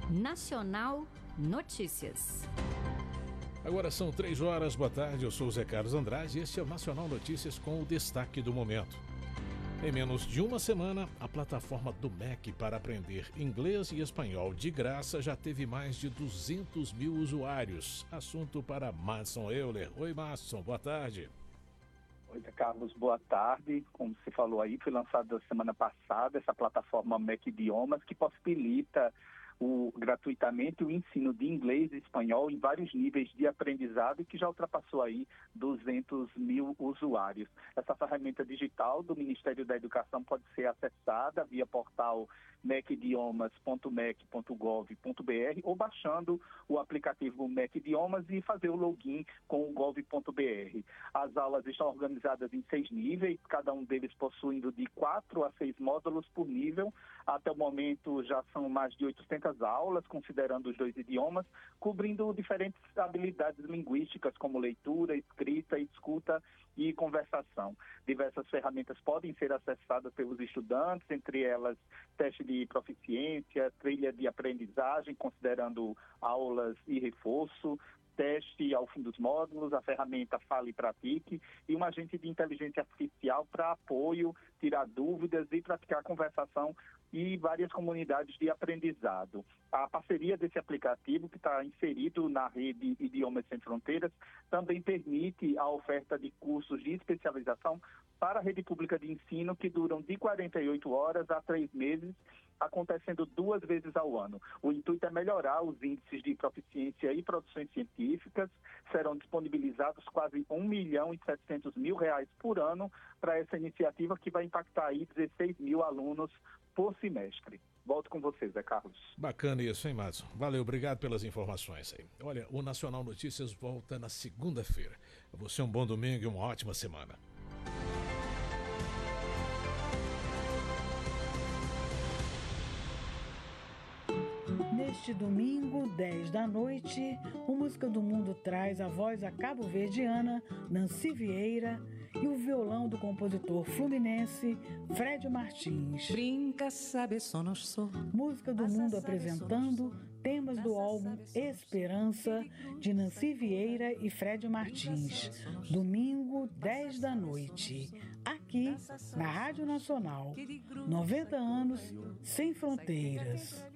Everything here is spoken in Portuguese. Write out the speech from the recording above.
Nacional Notícias. Agora são 3 horas, boa tarde, eu sou o Zé Carlos Andrade e este é o Nacional Notícias com o destaque do momento. Em menos de uma semana, a plataforma do MEC para aprender inglês e espanhol de graça já teve mais de 200 mil usuários. Assunto para Madson Euler. Oi, Madson, boa tarde. Oi, Carlos, boa tarde. Como você falou aí, foi lançada semana passada essa plataforma MEC Idiomas, que possibilita gratuitamente o ensino de inglês e espanhol em vários níveis de aprendizado e que já ultrapassou aí 200 mil usuários. Essa ferramenta digital do Ministério da Educação pode ser acessada via portal mecidiomas.mec.gov.br ou baixando o aplicativo MEC Idiomas e fazer o login com o gov.br. As aulas estão organizadas em 6 níveis, cada um deles possuindo de 4 a 6 módulos por nível. Até o momento já são mais de 800 aulas, considerando os 2 idiomas, cobrindo diferentes habilidades linguísticas como leitura, escrita, escuta e conversação. Diversas ferramentas podem ser acessadas pelos estudantes, entre elas teste de proficiência, trilha de aprendizagem, considerando aulas e reforço, teste ao fim dos módulos, a ferramenta Fale e Pratique e um agente de inteligência artificial para apoio, tirar dúvidas e praticar conversação e várias comunidades de aprendizado. A parceria desse aplicativo, que está inserido na rede Idiomas Sem Fronteiras, também permite a oferta de cursos de especialização para a rede pública de ensino, que duram de 48 horas a 3 meses, acontecendo 2 vezes ao ano. O intuito é melhorar os índices de proficiência e produções científicas. Serão disponibilizados quase R$1.700.000 por ano para essa iniciativa, que vai impactar aí 16 mil alunos por semestre. Volto com vocês, Zé Carlos. Bacana isso, hein, Madson? Valeu, obrigado pelas informações aí. Olha, o Nacional Notícias volta na segunda-feira. Você um bom domingo e uma ótima semana. Neste domingo, 10 da noite, o Música do Mundo traz a voz a cabo-verdiana Nancy Vieira e o violão do compositor fluminense Fred Martins. Brinca, sabe, só nós sou. Música do Mundo apresentando temas do álbum Esperança, de Nancy Vieira e Fred Martins. Domingo, 10 da noite, aqui na Rádio Nacional. 90 anos sem fronteiras.